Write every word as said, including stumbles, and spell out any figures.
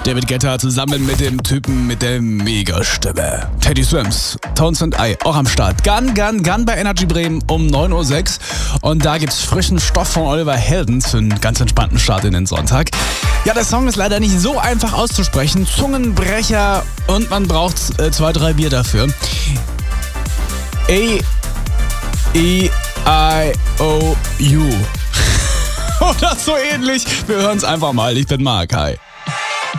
David Guetta zusammen mit dem Typen mit der Megastimme. Teddy Swims, Tones and I, auch am Start. Gun, Gun, Gun bei Energy Bremen um neun Uhr sechs. Und da gibt's frischen Stoff von Oliver Heldens für einen ganz entspannten Start in den Sonntag. Ja, der Song ist leider nicht so einfach auszusprechen. Zungenbrecher und man braucht äh, zwei, drei Bier dafür. A E I O U. Oder so ähnlich. Wir hören's einfach mal. Ich bin Mark. Hi.